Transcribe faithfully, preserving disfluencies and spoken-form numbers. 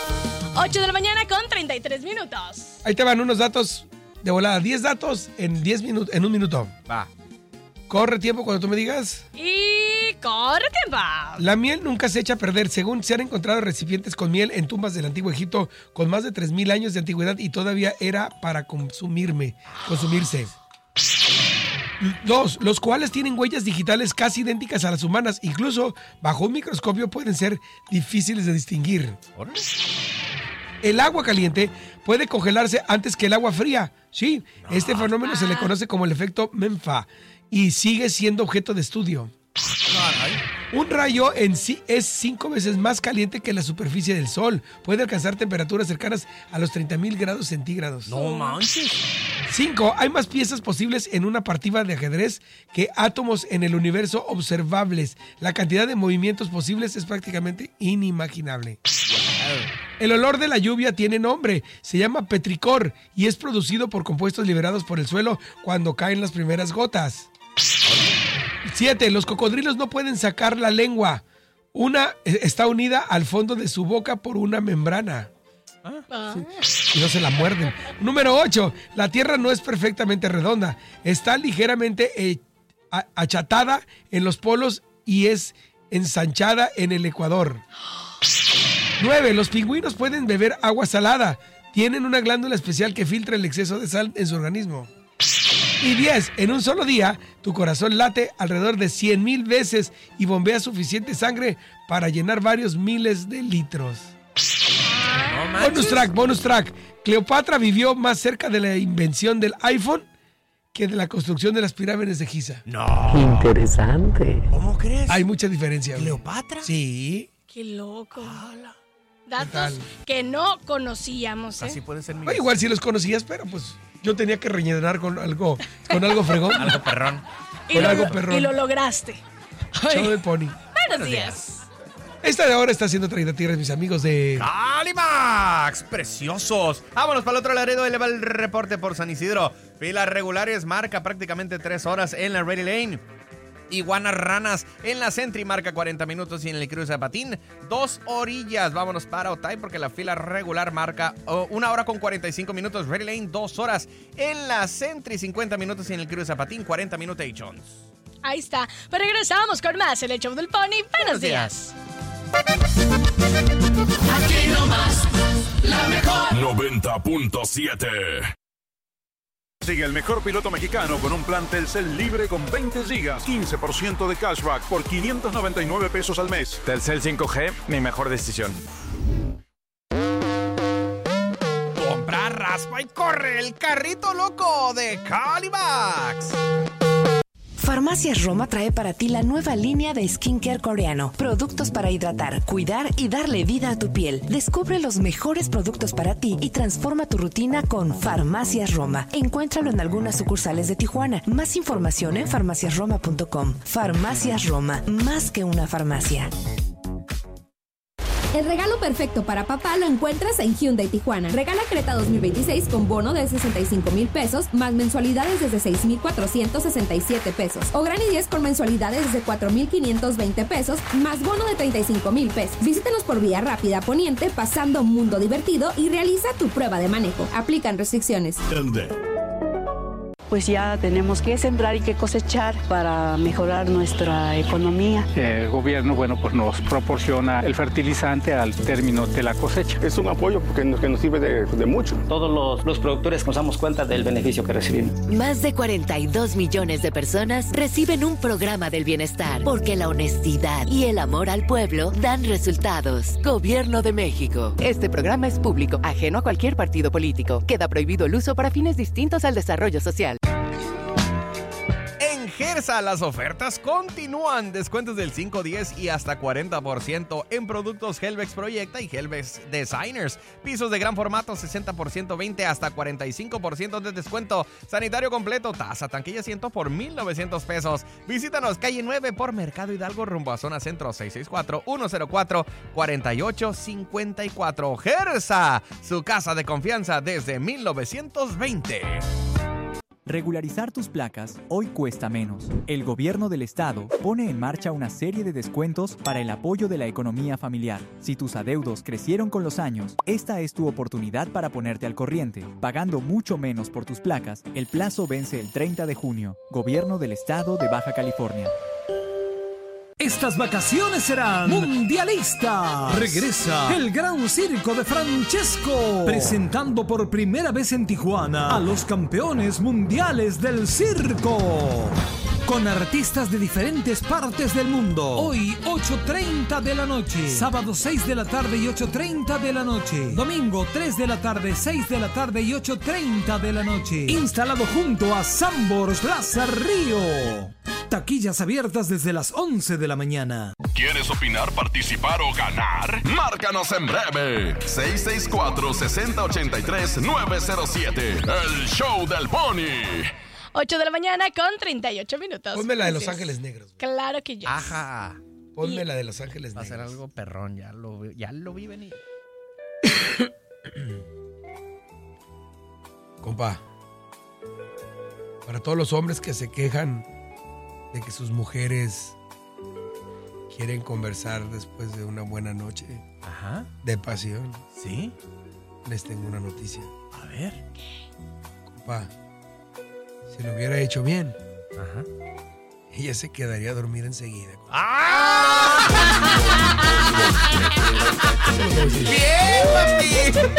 ocho de la mañana con treinta y tres minutos. Ahí te van unos datos de volada. diez datos en diez minutos, en un minuto. Va. Corre tiempo cuando tú me digas. Y corre tiempo. La miel nunca se echa a perder. Según se han encontrado recipientes con miel en tumbas del Antiguo Egipto con más de tres mil años de antigüedad y todavía era para consumirme, consumirse. Dos, los koalas tienen huellas digitales casi idénticas a las humanas. Incluso bajo un microscopio pueden ser difíciles de distinguir. El agua caliente puede congelarse antes que el agua fría. Sí, este fenómeno se le conoce como el efecto Menfa y sigue siendo objeto de estudio. Un rayo en sí es cinco veces más caliente que la superficie del Sol. Puede alcanzar temperaturas cercanas a los treinta mil grados centígrados. No manches. Cinco, hay más piezas posibles en una partida de ajedrez que átomos en el universo observables. La cantidad de movimientos posibles es prácticamente inimaginable. El olor de la lluvia tiene nombre, se llama petricor y es producido por compuestos liberados por el suelo cuando caen las primeras gotas. Siete, los cocodrilos no pueden sacar la lengua. Una está unida al fondo de su boca por una membrana. Ah. Sí, y no se la muerden. Número ocho, la Tierra no es perfectamente redonda. Está ligeramente eh, a- achatada en los polos y es ensanchada en el ecuador. nueve, los pingüinos pueden beber agua salada. Tienen una glándula especial que filtra el exceso de sal en su organismo. Y diez, en un solo día, tu corazón late alrededor de cien mil veces y bombea suficiente sangre para llenar varios miles de litros. No Bonus track, bonus track. Cleopatra vivió más cerca de la invención del iPhone que de la construcción de las pirámides de Giza. No. Interesante. ¿Cómo crees? Hay mucha diferencia. güey. ¿Cleopatra? Sí. Qué loco. ¿Qué Datos tal? que no conocíamos, ¿eh? Así puede ser mi. Bueno, igual sí los conocías, pero pues yo tenía que rellenar con algo, con algo fregón. Algo perrón. Y con lo, algo perrón. y lo lograste. Show del Pony. Buenos días. Esta de ahora está siendo traída a tierras, mis amigos de... ¡Calimax! ¡Preciosos! Vámonos para el otro Laredo. Eleva el reporte por San Isidro. Filas regulares, marca prácticamente tres horas en la Ready Lane. Iguanas ranas en la Sentry, marca cuarenta minutos y en el cruce de patín, dos orillas. Vámonos para Otay porque la fila regular marca oh, una hora con cuarenta y cinco minutos. Ready Lane, dos horas en la Sentry, cincuenta minutos y en el cruce de patín, cuarenta minutations. Ahí está. Pero regresamos con más en el show del Pony. Buenos, Buenos días. Aquí nomás, la mejor. noventa punto siete. Sigue el mejor piloto mexicano con un plan Telcel libre con veinte gigas, quince por ciento de cashback por quinientos noventa y nueve pesos al mes. Telcel cinco G, mi mejor decisión. Compra, raspa y corre el carrito loco de Calimax. Farmacias Roma trae para ti la nueva línea de skincare coreano. Productos para hidratar, cuidar y darle vida a tu piel. Descubre los mejores productos para ti y transforma tu rutina con Farmacias Roma. Encuéntralo en algunas sucursales de Tijuana. Más información en farmacias roma punto com. Farmacias Roma, más que una farmacia. El regalo perfecto para papá lo encuentras en Hyundai Tijuana. Regala Creta dos mil veintiséis con bono de sesenta y cinco mil pesos, más mensualidades desde seis mil cuatrocientos sesenta y siete pesos. O Gran i diez con mensualidades desde cuatro mil quinientos veinte pesos, más bono de treinta y cinco mil pesos. Visítanos por Vía Rápida Poniente, pasando Mundo Divertido y realiza tu prueba de manejo. Aplican restricciones. Pues ya tenemos que sembrar y que cosechar para mejorar nuestra economía. El gobierno, bueno, pues nos proporciona el fertilizante al término de la cosecha. Es un apoyo porque nos, que nos sirve de, de mucho. Todos los, los productores nos damos cuenta del beneficio que recibimos. Más de cuarenta y dos millones de personas reciben un programa del bienestar porque la honestidad y el amor al pueblo dan resultados. Gobierno de México. Este programa es público, ajeno a cualquier partido político. Queda prohibido el uso para fines distintos al desarrollo social. Gersa, las ofertas continúan. Descuentos del cinco, diez y hasta cuarenta por ciento en productos Helvex Proyecta y Helvex Designers. Pisos de gran formato, sesenta por ciento, veinte hasta cuarenta y cinco por ciento de descuento. Sanitario completo, taza, tanquilla asiento por mil novecientos pesos. Visítanos, calle nueve por Mercado Hidalgo, rumbo a zona centro, seis seis cuatro, uno cero cuatro, cuatro ocho cinco cuatro. Gersa, su casa de confianza desde mil novecientos veinte. Regularizar tus placas hoy cuesta menos. El gobierno del estado pone en marcha una serie de descuentos para el apoyo de la economía familiar. Si tus adeudos crecieron con los años, esta es tu oportunidad para ponerte al corriente. Pagando mucho menos por tus placas, el plazo vence el treinta de junio. Gobierno del estado de Baja California. Estas vacaciones serán mundialistas. Regresa el Gran Circo de Francesco, presentando por primera vez en Tijuana a los campeones mundiales del circo, con artistas de diferentes partes del mundo. Hoy, ocho treinta de la noche. Sábado, seis de la tarde y ocho treinta de la noche. Domingo, tres de la tarde, seis de la tarde y ocho treinta de la noche. Instalado junto a Sambors Plaza Río. Taquillas abiertas desde las once de la mañana. ¿Quieres opinar, participar o ganar? Márcanos en breve. seis seis cuatro, seis cero ocho tres, nueve cero siete. El Show del Pony. ocho de la mañana con treinta y ocho minutos. Ponme la de Los Así es. Ángeles Negros. Claro que yo. Ajá. Ponme la de Los Ángeles Va a Negros. ser algo perrón, ya lo, ya lo vi venir. Compa, para todos los hombres que se quejan de que sus mujeres quieren conversar después de una buena noche Ajá. de pasión, ¿sí? Les tengo una noticia. A ver. Compa, si lo hubiera hecho bien, Ajá. ella se quedaría a dormir enseguida. ¡Ah! ¡Bien, papi!